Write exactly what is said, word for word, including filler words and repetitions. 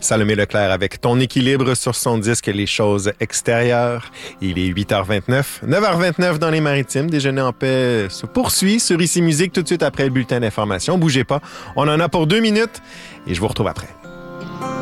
Salomé Leclerc avec Ton équilibre sur son disque Les choses extérieures. Il est huit heures vingt-neuf, neuf heures vingt-neuf dans les Maritimes. Déjeuner en paix se poursuit sur Ici Musique tout de suite après le bulletin d'information. Bougez pas, on en a pour deux minutes et je vous retrouve après.